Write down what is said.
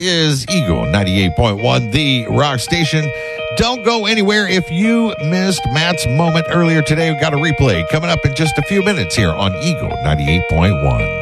is Eagle 98.1, the rock station. Don't go anywhere. If you missed Matt's moment earlier today, we've got a replay coming up in just a few minutes here on Eagle 98.1.